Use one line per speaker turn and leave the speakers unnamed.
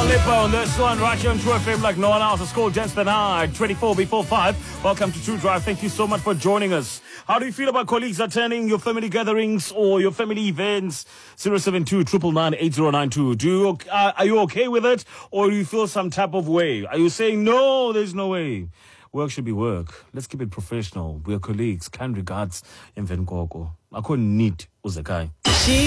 On this one, right here on True FM, like no one else. It's called Just the Night, 24 before 5. Welcome to True Drive. Thank you so much for joining us. How do you feel about colleagues attending your family gatherings or your family events? 072 999 8092. Are you okay with it, or do you feel some type of way? Are you saying, no, there's no way? Work should be work. Let's keep it professional. We're colleagues. Kind regards, Mvenkoko. I couldn't need Uzekai.